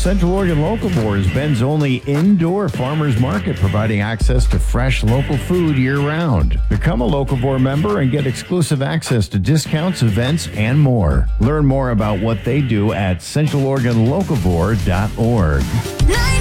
Central Oregon Locavore is Bend's only indoor farmers market, providing access to fresh local food year-round. Become a Locavore member and get exclusive access to discounts, events, and more. Learn more about what they do at centraloregonlocavore.org.